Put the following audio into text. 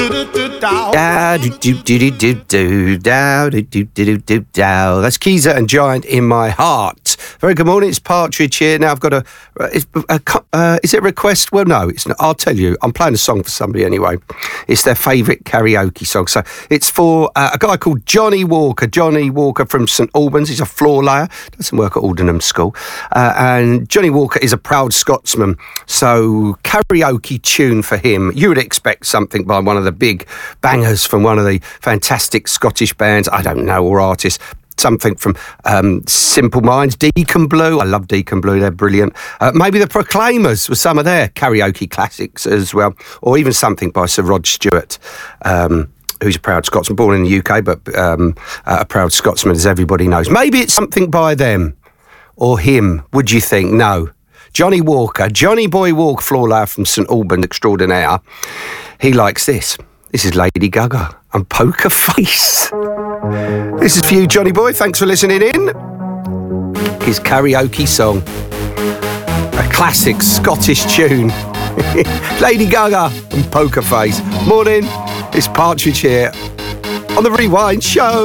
That's Keezer and Giant in My Heart. Very good morning, it's Partridge here. Now I've got is it a request? Well, no, it's not. I'll tell you, I'm playing a song for somebody anyway. It's their favourite karaoke song. So it's for a guy called Johnny Walker. Johnny Walker from St Albans. He's a floor layer, does some work at Aldenham School. And Johnny Walker is a proud Scotsman. So karaoke tune for him. You would expect something by one of the big bangers from one of the fantastic Scottish bands, I don't know, or artists. Something from Simple Minds, Deacon Blue. I love Deacon Blue, they're brilliant. Maybe the Proclaimers with some of their karaoke classics as well. Or even something by Sir Rod Stewart, who's a proud Scotsman, born in the UK, but a proud Scotsman, as everybody knows. Maybe it's something by them or him, would you think? No. Johnny Walker, Johnny Boy Walker, floor layer from St Albans extraordinaire. He likes this. This is Lady Gaga and Poker Face. This is for you, Johnny Boy. Thanks for listening in. His karaoke song. A classic Scottish tune. Lady Gaga and Poker Face. Morning, it's Partridge here on the Rewind Show.